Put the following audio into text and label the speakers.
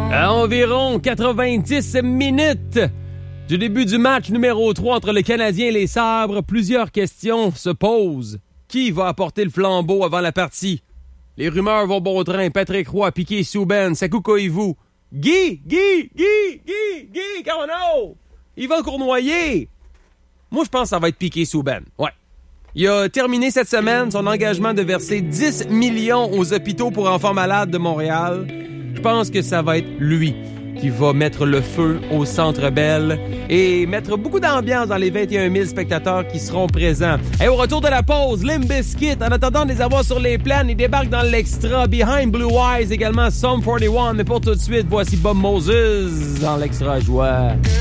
Speaker 1: À environ 90 minutes du début du match numéro 3 entre le Canadien et les Sabres, plusieurs questions se posent. Qui va apporter le flambeau avant la partie? Les rumeurs vont bon train. Patrick Roy, Piquet Souben, Sakou Koivu. Guy Cardano! Yvan Cournoyer! Moi, je pense que ça va être Piquet Souben. Ouais. Il a terminé cette semaine son engagement de verser 10 millions aux hôpitaux pour enfants malades de Montréal. Je pense que ça va être lui qui va mettre le feu au Centre Bell et mettre beaucoup d'ambiance dans les 21 000 spectateurs qui seront présents. Et au retour de la pause, Limp Bizkit, en attendant de les avoir sur les plaines, ils débarquent dans l'extra. Behind Blue Eyes, également Sum 41. Mais pour tout de suite, voici Bob Moses dans l'extra joie.